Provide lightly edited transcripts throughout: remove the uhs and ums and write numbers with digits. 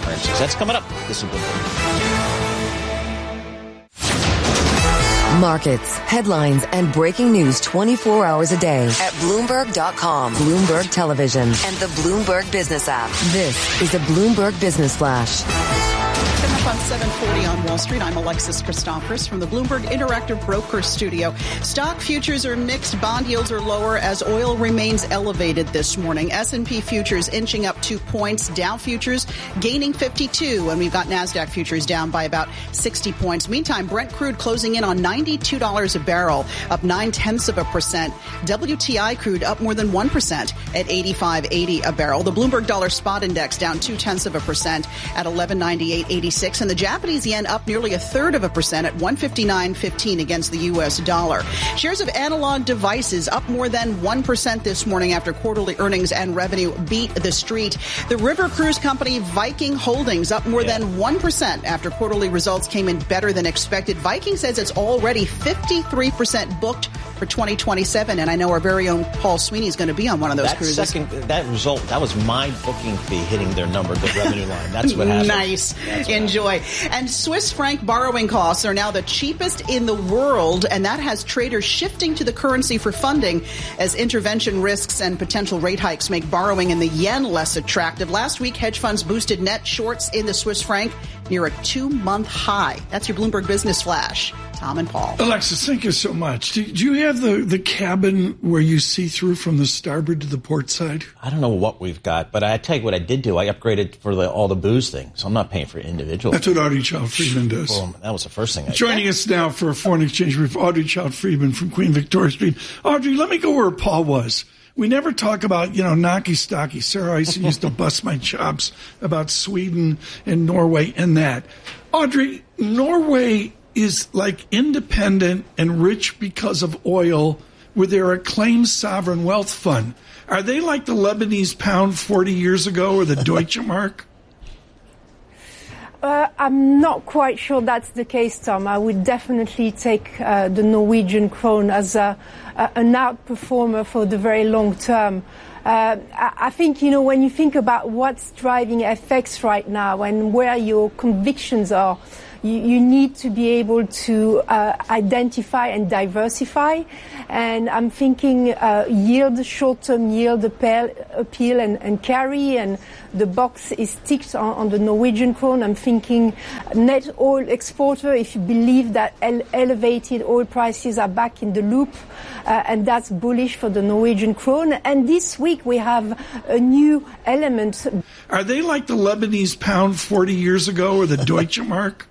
currencies. That's coming up. This is Bloomberg. Markets, headlines, and breaking news 24 hours a day at Bloomberg.com, Bloomberg Television, and the Bloomberg Business app. This is the Bloomberg Business Flash. Coming up on 740 on Wall Street, I'm Alexis Christoforous from the Bloomberg Interactive Broker Studio. Stock futures are mixed. Bond yields are lower as oil remains elevated this morning. S&P futures inching up 2 points. Dow futures gaining 52. And we've got NASDAQ futures down by about 60 points. Meantime, Brent crude closing in on $92 a barrel, up 0.9%. WTI crude up more than 1% at $85.80 a barrel. The Bloomberg Dollar Spot Index down 0.2% at $11.98.86. And the Japanese yen up nearly 1/3% at 159.15 against the U.S. dollar. Shares of Analog Devices up more than 1% this morning after quarterly earnings and revenue beat the street. The river cruise company Viking Holdings up more than 1% after quarterly results came in better than expected. Viking says it's already 53% booked for 2027, and I know our very own Paul Sweeney is going to be on one of those cruises. That was my booking fee hitting their number, the revenue line. That's what happened. Nice. Enjoy. And Swiss franc borrowing costs are now the cheapest in the world, and that has traders shifting to the currency for funding as intervention risks and potential rate hikes make borrowing in the yen less attractive. Last week, hedge funds boosted net shorts in the Swiss franc near a 2-month high. That's your Bloomberg Business Flash. Tom and Paul. Alexis, thank you so much. Do you have the cabin where you see through from the starboard to the port side? I don't know what we've got, but I tell you what I did do. I upgraded for all the booze thing, so I'm not paying for individual. That's what Audrey Child-Friedman does. Well, that was the first thing I did. Joining us now for a foreign exchange brief, Audrey Child-Friedman from Queen Victoria Street. Audrey, let me go where Paul was. We never talk about, knocky stocky. Sarah Ison used to bust my chops about Sweden and Norway and that. Audrey, Norway is like independent and rich because of oil with their acclaimed sovereign wealth fund. Are they like the Lebanese pound 40 years ago or the Deutsche Mark? I'm not quite sure that's the case, Tom. I would definitely take the Norwegian krone as an outperformer for the very long term. I think, when you think about what's driving FX right now and where your convictions are, you need to be able to identify and diversify. And I'm thinking yield, short-term yield appeal and carry, and the box is ticked on the Norwegian krone. I'm thinking net oil exporter, if you believe that elevated oil prices are back in the loop, and that's bullish for the Norwegian krone. And this week we have a new element. Are they like the Lebanese pound 40 years ago or the Deutsche Mark?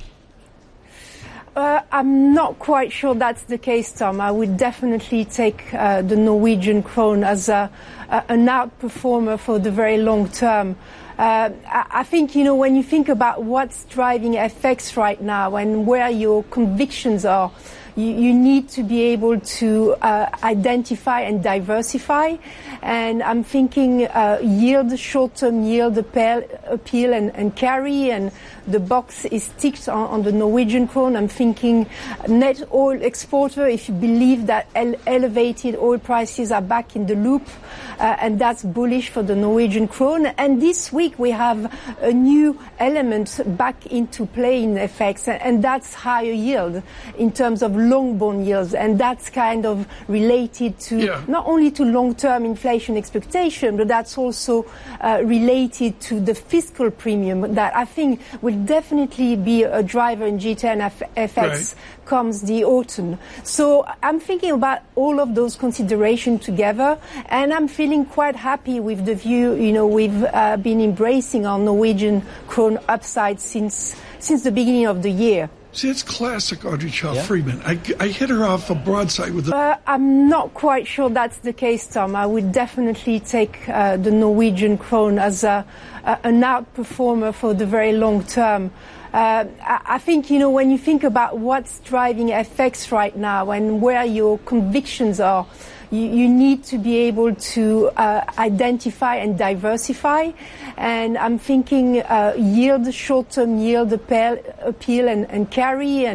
I'm not quite sure that's the case, Tom. I would definitely take the Norwegian krone as an outperformer for the very long term. I think, when you think about what's driving FX right now and where your convictions are, you need to be able to identify and diversify. And I'm thinking yield, short-term yield appeal and carry, and the box is ticked on the Norwegian krone. I'm thinking net oil exporter, if you believe that elevated oil prices are back in the loop, and that's bullish for the Norwegian krone. And this week we have a new element back into play in FX, and that's higher yield in terms of long bond yields, and that's kind of related to not only to long-term inflation expectation, but that's also related to the fiscal premium that I think will definitely be a driver in G10 FX comes the autumn. So I'm thinking about all of those considerations together, and I'm feeling quite happy with the view. We've been embracing our Norwegian krone upside since the beginning of the year. See, it's classic Audrey Child-Friedman. I hit her off a broadside with the... I'm not quite sure that's the case, Tom. I would definitely take the Norwegian krone as an outperformer for the very long term. I think, when you think about what's driving FX right now and where your convictions are, you need to be able to identify and diversify. And I'm thinking yield, short-term yield appeal and carry, and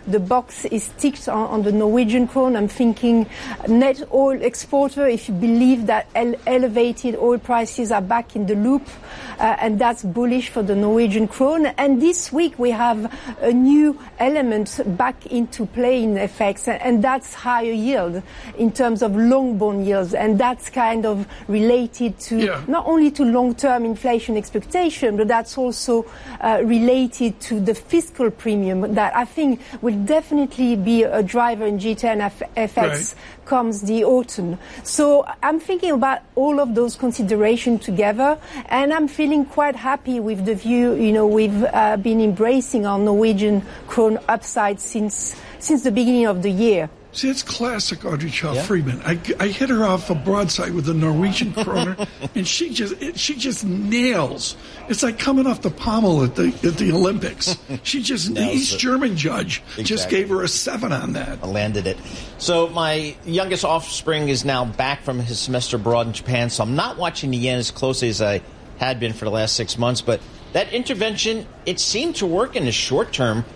the box is ticked on the Norwegian krone. I'm thinking net oil exporter, if you believe that elevated oil prices are back in the loop, and that's bullish for the Norwegian krone. And this week we have a new element back into play in FX, and that's higher yield in terms of long bond yields, and that's kind of related to not only to long-term inflation expectation, but that's also related to the fiscal premium that I think will definitely be a driver in G10 FX comes the autumn. So I'm thinking about all of those considerations together, and I'm feeling quite happy with the view, we've been embracing our Norwegian krone upside since the beginning of the year. See, it's classic Audrey Child-Friedman. I hit her off a broadside with the Norwegian kroner, and she just nails. It's like coming off the pommel at the Olympics. She just the East German judge just gave her a 7 on that. I landed it. So my youngest offspring is now back from his semester abroad in Japan, so I'm not watching the yen as closely as I had been for the last 6 months. But that intervention, it seemed to work in the short term.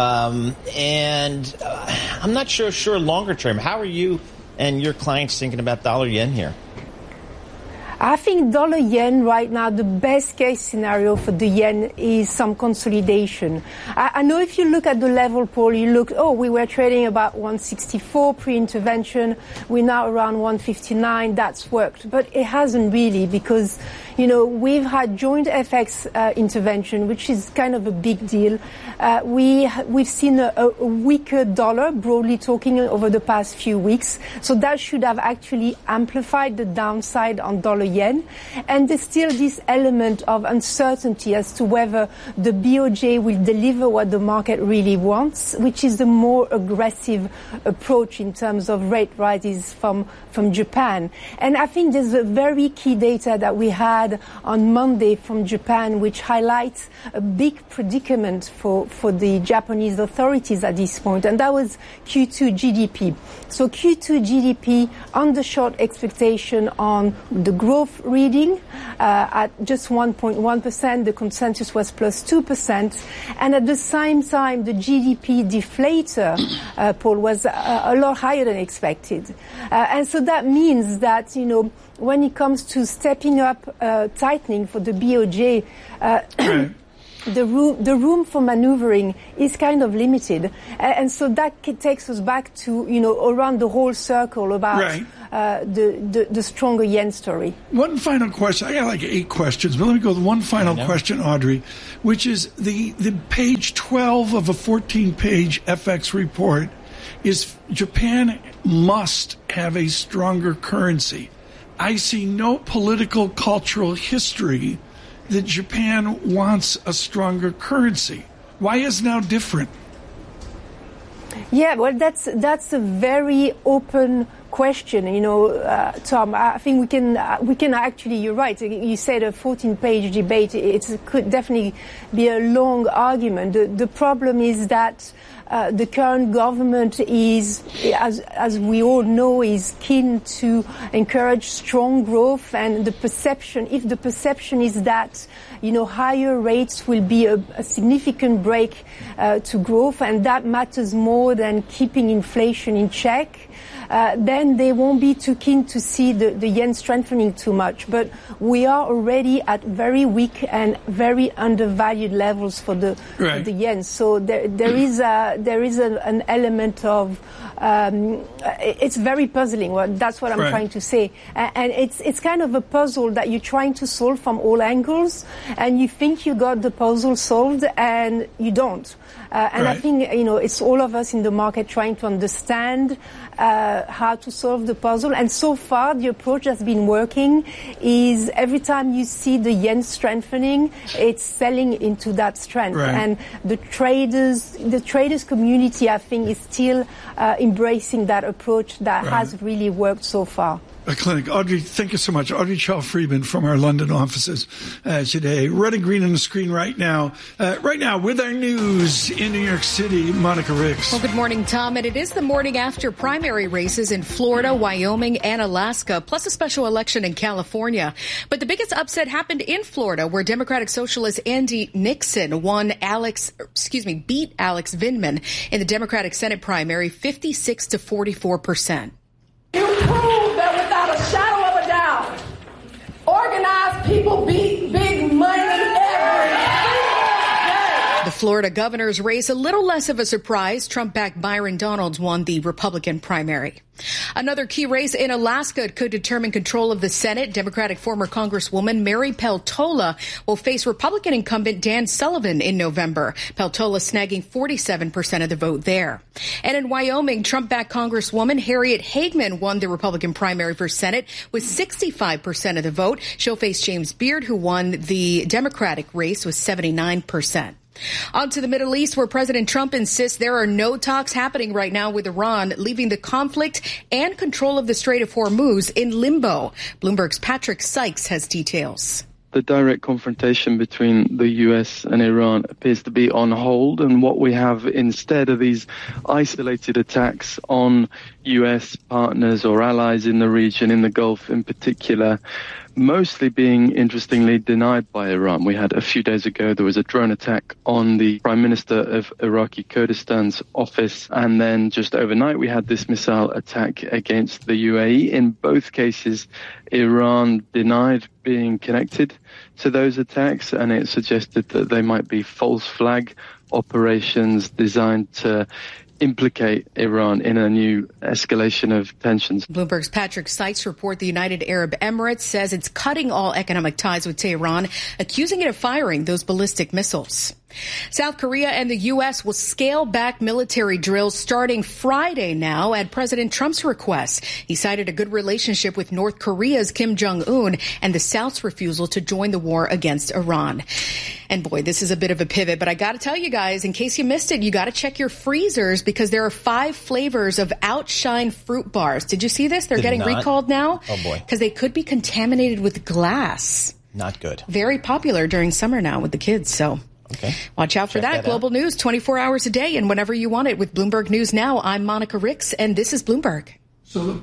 And I'm not sure longer term. How are you and your clients thinking about dollar yen here? I think dollar yen right now, the best case scenario for the yen is some consolidation. I know if you look at the level, Paul, we were trading about 164 pre-intervention. We're now around 159. That's worked. But it hasn't really because, we've had joint FX intervention, which is kind of a big deal. We've seen a weaker dollar, broadly talking, over the past few weeks. So that should have actually amplified the downside on dollar yen. And there's still this element of uncertainty as to whether the BOJ will deliver what the market really wants, which is the more aggressive approach in terms of rate rises from Japan. And I think there's a very key data that we had on Monday from Japan, which highlights a big predicament for the Japanese authorities at this point, and that was Q2 GDP. So Q2 GDP undershot expectation on the growth reading at just 1.1%. The consensus was plus 2%. And at the same time, the GDP deflator, Paul, was a lot higher than expected. And so that means that, when it comes to stepping up tightening for the BOJ, the room for maneuvering is kind of limited. And so that takes us back to, around the whole circle about the stronger yen story. One final question. I got like 8 questions, but let me go with one final question, Audrey, which is the page 12 of a 14-page FX report is Japan must have a stronger currency. I see no political, cultural history that Japan wants a stronger currency. Why is now different? Yeah, well, that's a very open question, Tom. I think we can actually, you're right. You said a 14-page debate. It could definitely be a long argument. The problem is that the current government is, as we all know, is keen to encourage strong growth, and if the perception is that, higher rates will be a significant break to growth, and that matters more than keeping inflation in check, then they won't be too keen to see the yen strengthening too much. But we are already at very weak and very undervalued levels for the yen. So there is an element of it's very puzzling. Well, that's what I'm trying to say. And it's kind of a puzzle that you're trying to solve from all angles, and you think you got the puzzle solved, and you don't. And I think, it's all of us in the market trying to understand how to solve the puzzle. And so far, the approach that's been working is every time you see the yen strengthening, it's selling into that strength. And the traders community, I think, is still embracing that approach that has really worked so far. a clinic. Audrey, thank you so much. Audrey Chow-Friedman from our London offices today. Red and green on the screen right now. Right now, with our news in New York City, Monica Ricks. Well, good morning, Tom. And it is the morning after primary races in Florida, Wyoming, and Alaska, plus a special election in California. But the biggest upset happened in Florida, where Democratic Socialist Andy Nixon beat Alex Vindman in the Democratic Senate primary, 56 to 44%. You prove that without a shadow of a doubt, organized people beat big money every day. The Florida governor's race, a little less of a surprise. Trump-backed Byron Donalds won the Republican primary. Another key race in Alaska could determine control of the Senate. Democratic former Congresswoman Mary Peltola will face Republican incumbent Dan Sullivan in November. Peltola snagging 47% of the vote there. And in Wyoming, Trump-backed Congresswoman Harriet Hageman won the Republican primary for Senate with 65% of the vote. She'll face James Beard, who won the Democratic race with 79%. On to the Middle East, where President Trump insists there are no talks happening right now with Iran, leaving the conflict and control of the Strait of Hormuz in limbo. Bloomberg's Patrick Sykes has details. The direct confrontation between the U.S. and Iran appears to be on hold, and what we have instead are these isolated attacks on U.S. partners or allies in the region, in the Gulf in particular, mostly being, interestingly, denied by Iran. We had a few days ago, there was a drone attack on the Prime Minister of Iraqi Kurdistan's office, and then just overnight we had this missile attack against the UAE. In both cases, Iran denied being connected to those attacks, and it suggested that they might be false flag operations designed to implicate Iran in a new escalation of tensions. Bloomberg's Patrick Sykes report the United Arab Emirates says it's cutting all economic ties with Tehran, accusing it of firing those ballistic missiles. South Korea and the U.S. will scale back military drills starting Friday now at President Trump's request. He cited a good relationship with North Korea's Kim Jong-un and the South's refusal to join the war against Iran. And boy, this is a bit of a pivot, but I got to tell you guys, in case you missed it, you got to check your freezers because there are 5 flavors of Outshine fruit bars. Did you see this? They're getting recalled now. Oh, boy. Because they could be contaminated with glass. Not good. Very popular during summer now with the kids, so... Okay. Watch out for that. Global news 24 hours a day and whenever you want it with Bloomberg News Now. I'm Monica Ricks, and this is Bloomberg. So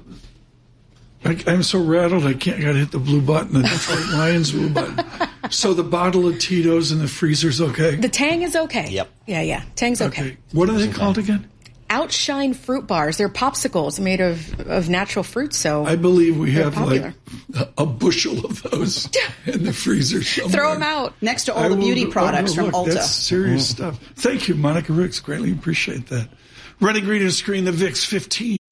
I'm so rattled I got to hit the blue button, the Detroit Lions blue button. So the bottle of Tito's in the freezer's okay? The Tang is okay. Yep. Yeah. Tang's okay. What are they called again? Outshine fruit bars. They're popsicles made of natural fruit. So I believe we have popular. Like a bushel of those in the freezer somewhere. Throw them out. Next to all the beauty products from Ulta. That's serious stuff. Thank you, Monica Ricks. Greatly appreciate that. Running green on the screen, the VIX 15.